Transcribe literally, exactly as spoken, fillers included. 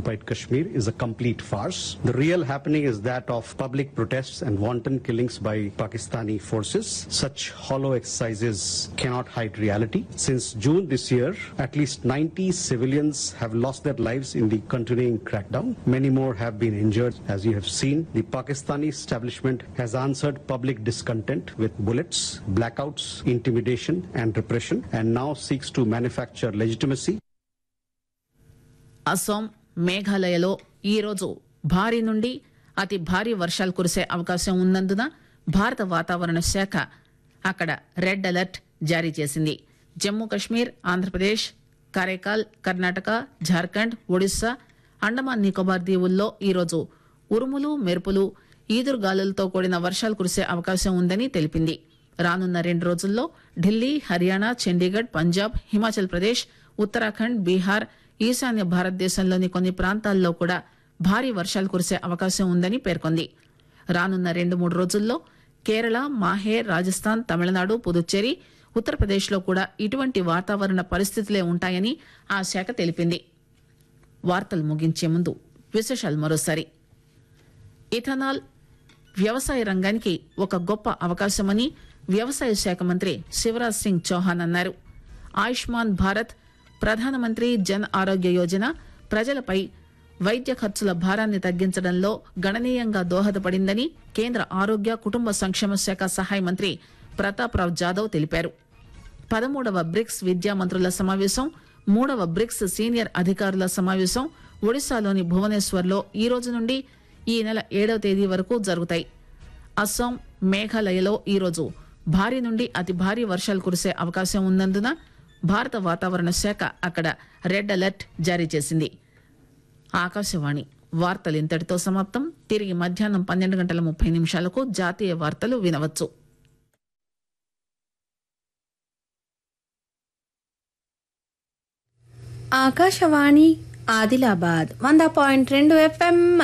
occupied Kashmir is a complete farce. The real happening is that of public protests and wanton killings by Pakistani forces. Such hollow exercises cannot hide reality. Since June this year, at least ninety civilians have lost their lives in the continuing crackdown. Many more have been injured. As you have seen, the Pakistani establishment has answered public discontent with bullets, blackouts, intimidation and repression, and now seeks to manufacture legitimacy. Assam మేఘాలయలో ఈరోజు భారీ నుండి అతి భారీ వర్షాలు కురిసే అవకాశం ఉన్నందున భారత వాతావరణ శాఖ అక్కడ రెడ్ అలర్ట్ జారీ చేసింది. జమ్మూ కశ్మీర్, ఆంధ్రప్రదేశ్, కరైకాల్, కర్ణాటక, జార్ఖండ్, ఒడిశా, అండమాన్ నికోబార్ దీవుల్లో ఈరోజు ఉరుములు, మెరుపులు, ఈదురుగాలులతో కూడిన వర్షాలు కురిసే అవకాశం ఉందని తెలిపింది. రానున్న రెండు రోజుల్లో ఢిల్లీ, హర్యానా, చండీగఢ్, పంజాబ్, హిమాచల్ ప్రదేశ్, ఉత్తరాఖండ్, బీహార్, ఈశాన్య భారతదేశంలోని కొన్ని ప్రాంతాల్లో కూడా భారీ వర్షాలు కురిసే అవకాశం ఉందని పేర్కొంది. రానున్న రెండు మూడు రోజుల్లో కేరళ, మాహే, రాజస్థాన్, తమిళనాడు, పుదుచ్చేరి, ఉత్తరప్రదేశ్లో కూడా ఇటువంటి వాతావరణ పరిస్థితులే ఉంటాయని ఆ శాఖ తెలిపింది. వార్తలు ముగించే ముందు విశేషాలు మరోసారి. ఇథనాల్ వ్యవసాయ రంగానికి ఒక గొప్ప అవకాశమని వ్యవసాయ శాఖ మంత్రి శివరాజ్ సింగ్ చౌహాన్ అన్నారు. ఆయుష్మాన్ భారత్, ప్రధానమంత్రి జన్ ఆరోగ్య యోజన ప్రజలపై వైద్య ఖర్చుల భారాన్ని తగ్గించడంలో గణనీయంగా దోహదపడిందని కేంద్ర ఆరోగ్య కుటుంబ సంక్షేమ శాఖ సహాయ మంత్రి ప్రతాప్ రావ్ జాదవ్ తెలిపారు. పదమూడవ బ్రిక్స్ విద్యా మంత్రుల సమావేశం, మూడవ బ్రిక్స్ సీనియర్ అధికారుల సమావేశం ఒడిశాలోని భువనేశ్వర్లో ఈ రోజు నుండి ఈ నెల ఏడవ తేదీ వరకు జరుగుతాయి. అస్సాం, మేఘాలయలో ఈరోజు భారీ నుండి అతి భారీ వర్షాలు కురిసే అవకాశం ఉన్నందున భారత వాతావరణ శాఖ అక్కడ రెడ్ అలర్ట్ జారీ చేసింది. ఆకాశవాణి వార్తలు ఇంతటితో సమాప్తం. తిరిగి మధ్యాహ్నం పన్నెండు గంటల ముప్పై నిమిషాలకు జాతీయ వార్తలు వినవచ్చు. ఆకాశవాణి ఆదిలాబాద్ వంద పాయింట్ రెండు ఎఫ్ఎం